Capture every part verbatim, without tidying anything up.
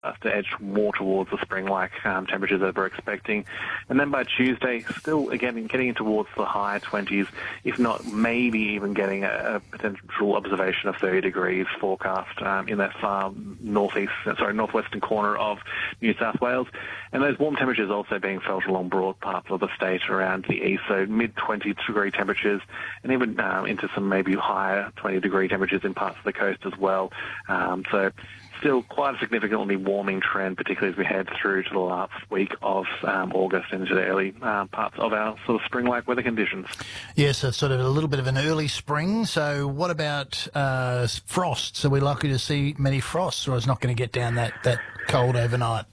us to edge more towards the spring-like um, temperatures that we're expecting. And then by Tuesday, still, again, getting in towards the higher twenties, if not maybe even getting a, a potential observation of thirty degrees forecast um, in that far northeast, sorry, northwestern corner of New South Wales. And those warm temperatures also being felt along broad parts of the state around the east, so mid twenty degree temperatures, and even um, into some maybe higher twenty degree temperatures in parts of the coast as well. Um, so still quite a significantly warming trend, particularly as we head through to the last week of um, August and into the early uh, parts of our sort of spring-like weather conditions. Yes, so sort of a little bit of an early spring. So what about uh, frosts? Are we likely to see many frosts, or is it not going to get down that, that cold overnight?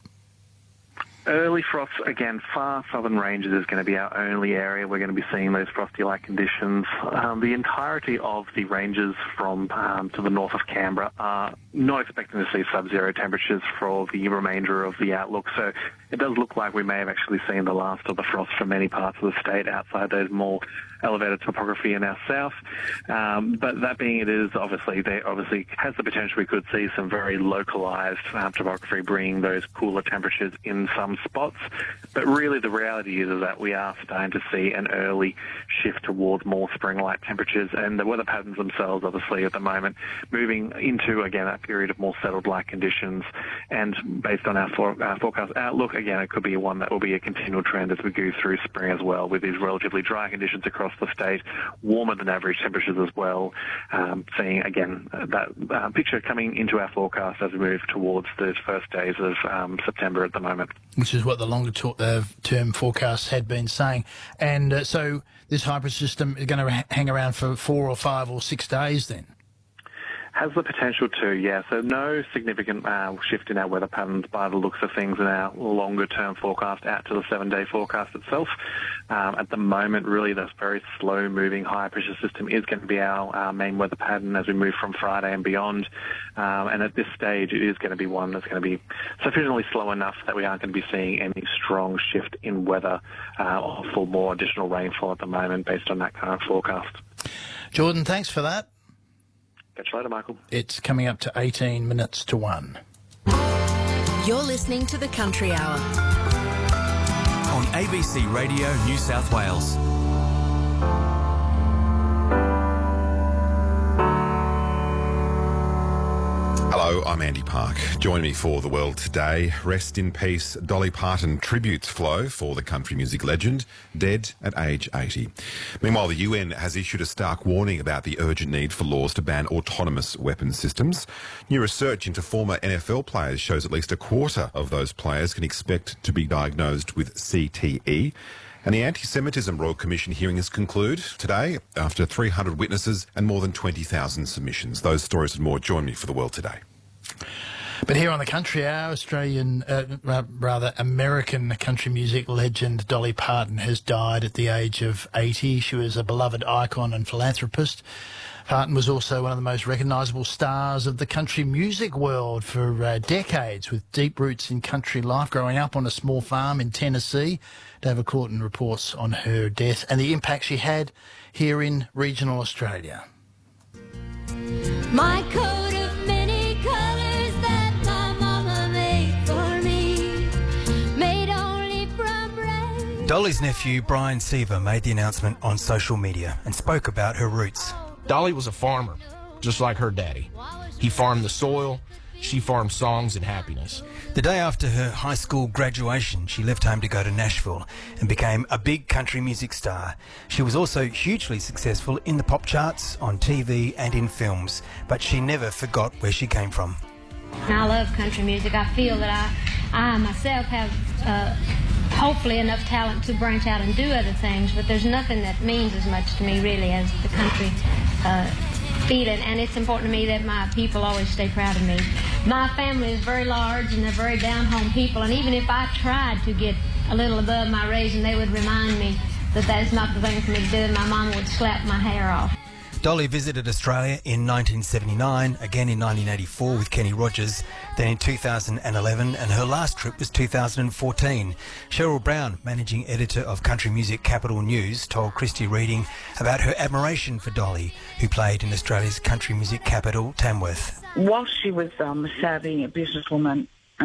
Early frosts, again, far southern ranges is going to be our only area. We're going to be seeing those frosty-like conditions. Um, the entirety of the ranges from um, to the north of Canberra are not expecting to see sub-zero temperatures for the remainder of the outlook. So it does look like we may have actually seen the last of the frost for many parts of the state outside those more elevated topography in our south. Um, but that being it is, obviously, there obviously has the potential we could see some very localised um, topography bringing those cooler temperatures in some spots. But really the reality is, is that we are starting to see an early shift towards more spring-like temperatures, and the weather patterns themselves, obviously, at the moment, moving into, again, a period of more settled-like conditions. And based on our, for, our forecast outlook, again, it could be one that will be a continual trend as we go through spring as well, with these relatively dry conditions across the state, warmer than average temperatures as well, um, seeing, again, that uh, picture coming into our forecast as we move towards the first days of um, September at the moment. Which is what the longer to- uh, term forecasts had been saying. And uh, so this hybrid system is going to ha- hang around for four or five or six days then? Has the potential to, yeah. So no significant uh, shift in our weather patterns by the looks of things in our longer-term forecast out to the seven-day forecast itself. Um, at the moment, really, this very slow-moving high-pressure system is going to be our, our main weather pattern as we move from Friday and beyond. Um, and at this stage, it is going to be one that's going to be sufficiently slow enough that we aren't going to be seeing any strong shift in weather uh, or for more additional rainfall at the moment based on that current forecast. Jordan, thanks for that. Catch you later, Michael. It's coming up to eighteen minutes to one. You're listening to the Country Hour on A B C Radio New South Wales. Hello, I'm Andy Park. Join me for The World Today. Rest in peace, Dolly Parton tributes flow for the country music legend, dead at age eighty. Meanwhile, the U N has issued a stark warning about the urgent need for laws to ban autonomous weapons systems. New research into former N F L players shows at least a quarter of those players can expect to be diagnosed with C T E. And the Anti-Semitism Royal Commission hearings conclude today after three hundred witnesses and more than twenty thousand submissions. Those stories and more. Join me for The World Today. But here on the Country Hour, Australian, uh, rather American country music legend Dolly Parton has died at the age of eighty. She was a beloved icon and philanthropist. Parton was also one of the most recognisable stars of the country music world for uh, decades, with deep roots in country life, growing up on a small farm in Tennessee. David Courtin reports on her death and the impact she had here in regional Australia. My coat of many colours that my mama made for me, made only from red. Dolly's nephew, Brian Seaver, made the announcement on social media and spoke about her roots. Dolly was a farmer, just like her daddy. He farmed the soil, she farmed songs and happiness. The day after her high school graduation, she left home to go to Nashville and became a big country music star. She was also hugely successful in the pop charts, on T V and in films, but she never forgot where she came from. I love country music. I feel that I, I myself have uh, hopefully enough talent to branch out and do other things, but there's nothing that means as much to me really as the country uh, feeling, and it's important to me that my people always stay proud of me. My family is very large and they're very down-home people, and even if I tried to get a little above my raising, they would remind me that that's not the thing for me to do, and my mama would slap my hair off. Dolly visited Australia in nineteen seventy-nine, again in nineteen eighty-four with Kenny Rogers, then in two thousand eleven, and her last trip was two thousand fourteen. Cheryl Brown, managing editor of Country Music Capital News, told Christy Reading about her admiration for Dolly, who played in Australia's country music capital, Tamworth. Whilst she was um, a savvy businesswoman,